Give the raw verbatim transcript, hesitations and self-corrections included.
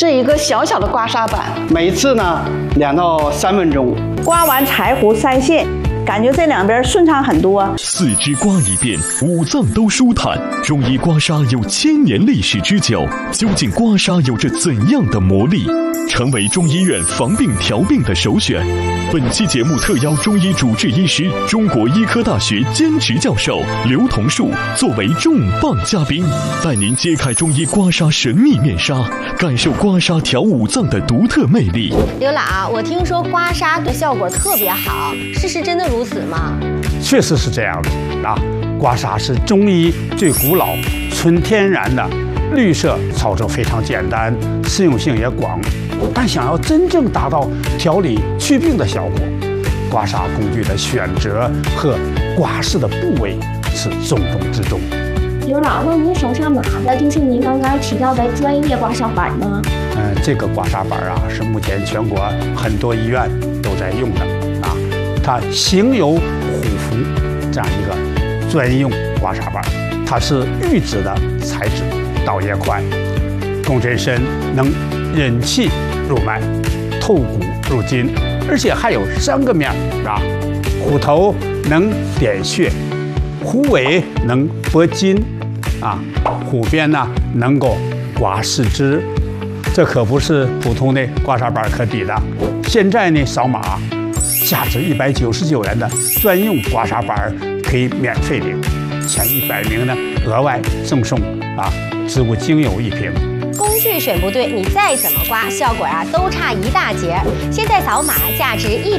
这一个小小的刮痧板， 每次呢两到三分钟， 刮完柴胡腮腺，感觉这两边顺畅很多。 四肢刮一遍，五脏都舒坦。中医刮痧有千年历史之久，究竟刮痧有着怎样的魔力？成为中医院防病调病的首选。本期节目特邀中医主治医师、中国医科大学兼职教授刘同树作为重磅嘉宾，带您揭开中医刮痧神秘面纱，感受刮痧调五脏的独特魅力。 刘老，我听说刮痧对效果特别好，事实真的如此吗？ 确实是这样的啊！刮痧是中医最古老、纯天然的绿色，操作非常简单，适用性也广。但想要真正达到调理祛病的效果，刮痧工具的选择和刮拭的部位是重中之重。 刘老，那您手上拿的就是您刚刚提到的专业刮痧板吗？ 嗯、呃，这个刮痧板啊，是目前全国很多医院都在用的啊。它形有虎符这样一个专用刮痧板，它是玉质的材质，导也快，共振深，能引气入脉，透骨入筋，而且还有三个面啊。虎头能点穴，虎尾能拨筋，啊，虎边呢能够刮四肢，这可不是普通的刮痧板可比的。现在呢，扫码，价值一百九十九元的专用刮痧板可以免费领，前一百名呢额外赠送啊植物精油一瓶。 工具选不对，你再怎么刮，效果啊都差一大截。现在扫码，价值一